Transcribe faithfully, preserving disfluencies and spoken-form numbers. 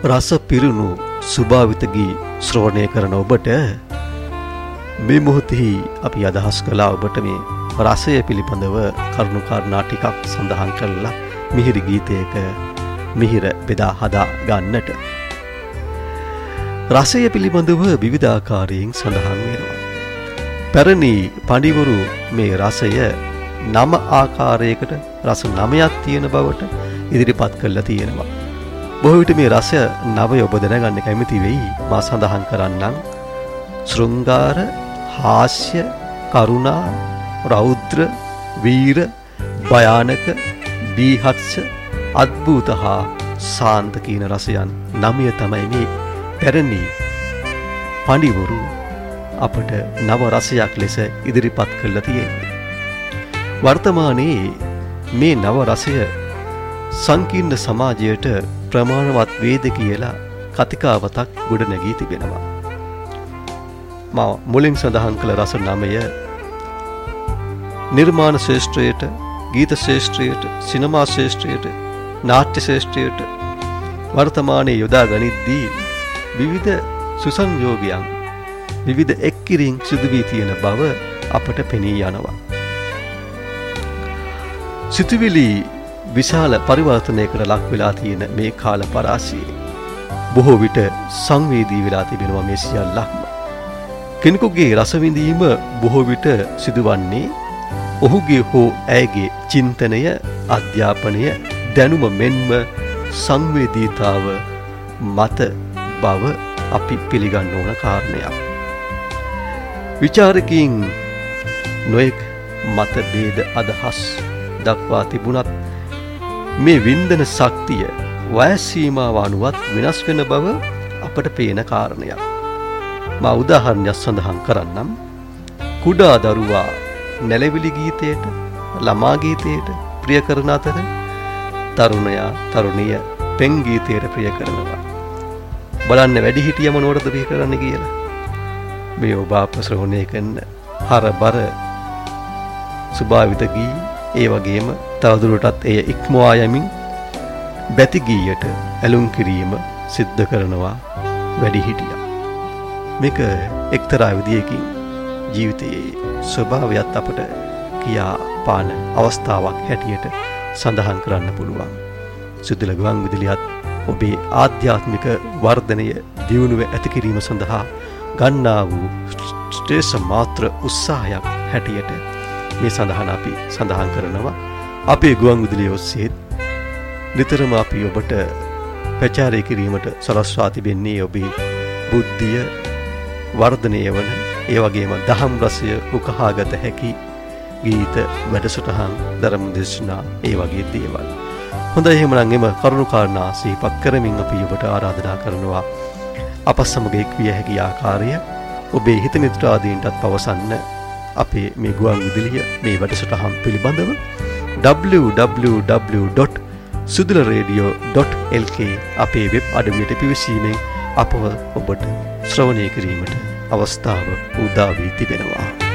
රස පිරුණු සුභාවිත ගී ශ්‍රවණය කරන ඔබට මේ මොහොතෙහි අපි අදහස් කළා ඔබට මේ රසය පිළිබඳව කරුණු කාරණා ටිකක් සඳහන් කරලා මිහිරි ගීතයක මිහිර බෙදා හදා ගන්නට. රසය පිළිබඳව විවිධ ආකාරයෙන් සඳහන් වෙනවා. පැරණි පඬිවරු මේ රසය නම ආකාරයකට රස නමයක් තියෙන බවට ඉදිරිපත් කරලා තියෙනවා. බොහෝ විට මේ රසය නවය ඔබ දැනගන්න කැමති වෙයි. මා සඳහන් කරන්නම් ශෘංගාර, හාස්‍ය, කරුණා, රෞද්‍ර, වීර, භයානක, බීහත්ස, අද්භූත හා සාන්ත කියන රසයන් නවය තමයි මේ පැරණි පඬිවරු අපට නව රසයක් ලෙස ඉදිරිපත් කරලා තියෙන්නේ. වර්තමානයේ මේ නව රසය සංකීර්ණ සමාජයට ප්‍රමාණවත් වේද කියලා කතිකාවතක් ගොඩනැගී තිබෙනවා. මා මුලින් සඳහන් කළ රස නමය නිර්මාණ ශාස්ත්‍රයට, ගීත ශාස්ත්‍රයට, සිනමා ශාස්ත්‍රයට, නාට්‍ය ශාස්ත්‍රයට වර්තමානයේ යොදා ගනිද්දී විවිධ සුසංයෝගයන්, විවිධ එක්කිරීම් සිදු වී තියෙන බව අපට පෙනී යනවා. සිතුවිලි විශාල පරිවර්තනයකට ලක් වෙලා තියෙන මේ කාල පරාසයේ බොහෝ විට සංවේදී වෙලා තිබෙනවා මේ සියල්ලක්ම. කෙනෙකුගේ රස විඳීම බොහෝ විට සිදුවන්නේ ඔහුගේ හෝ ඇයගේ චින්තනය, අධ්‍යාපනය, දැනුම මෙන්ම සංවේදීතාව මත බව අපි පිළිගන්න ඕන කාරණයක්. විචාරකයින් නොයෙක් මත ભેද අදහස් දක්වා තිබුණත් මේ වින්දන ශක්තිය වයස් සීමාව අනුවත් වෙනස් වෙන බව අපට පේන කාරණයක්. මා උදාහරණයක් සඳහන් කරන්නම්. කුඩා දරුවා නැලවිලි ගීතයට, ළමා ගීතයට ප්‍රිය කරන අතර තරුණයා තරුණිය පෙන් ගීතයට ප්‍රිය කරනවා. බලන්න වැඩිහිටියම මොනවටද ප්‍රිය කරන්නේ කියලා. මේ ඔබ අප ශ්‍රවණය කරන හරබර සුභාවිත ගී, ඒ වගේම තවදුරටත් එය ඉක්මවා යමින් බැති ගීයට ඇලුම් කිරීම සිද්ධ කරනවා වැඩිහිටියා. මේක එක්තරා විදියකින් ජීවිතයේ ස්වභාවයත් අපට කියා පාන අවස්ථාවක් හැටියට සඳහන් කරන්න පුළුවන්. සුදුල ගුවන් විදුලියත් ඔබේ ආධ්‍යාත්මික වර්ධනය දියුණුව ඇති කිරීම සඳහා ගන්නා වූ ශ්‍රේෂ්ඨ මාත්‍ර උත්සාහයක් හැටියට මේ සඳහන් අපි සඳහන් කරනවා. අපේ ගුවන් විදුලිය ඔස්සේ නිතරම අපි ඔබට ප්‍රචාරය කිරීමට සලස්වා තිබෙන්නේ ඔබේ බුද්ධිය වර්ධනය වන, ඒ වගේම දහම් රසය උකහාගත හැකි ගීත, වැඩසටහන්, ධර්ම දේශනා, ඒ වගේ දේවල්. හොඳයි, එහෙමනම් එම කරුණු කාරණා සිහිපත් කරමින් අපි ඔබට ආරාධනා කරනවා අප සමග එක්විය හැකි ආකාරය ඔබේ හිත මිත්‍රාදීන්ටත් පවසන්න. අපේ මේ ගුවන් විදුලිය මේ වැඩසටහන් පිළිබඳව double-u double-u double-u dot sudula radio dot l k අපේ වෙබ් අඩවියට පිවිසීමෙන් අපව ඔබට ශ්‍රවණය කිරීමට අවස්ථාව උදා වී තිබෙනවා.